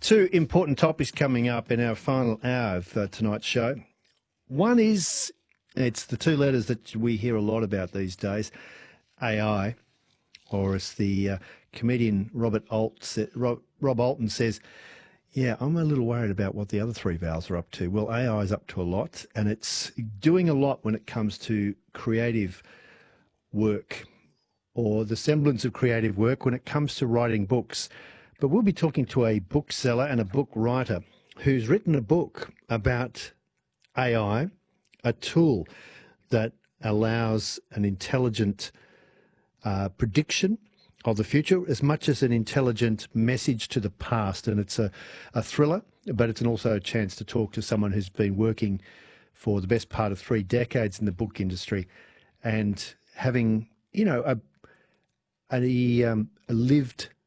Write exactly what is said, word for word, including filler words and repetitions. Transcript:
Two important topics coming up in our final hour of uh, tonight's show. One is, it's the two letters that we hear a lot about these days, A I, or as the uh, comedian Robert Alt, Rob, Rob Alton says, yeah, I'm a little worried about what the other three vowels are up to. Well, A I is up to a lot, and it's doing a lot when it comes to creative work, or the semblance of creative work when it comes to writing books. But we'll be talking to a bookseller and a book writer who's written a book about A I, a tool that allows an intelligent uh, prediction of the future as much as an intelligent message to the past. And it's a, a thriller, but it's an also a chance to talk to someone who's been working for the best part of three decades in the book industry and having, you know, a, a, um, a lived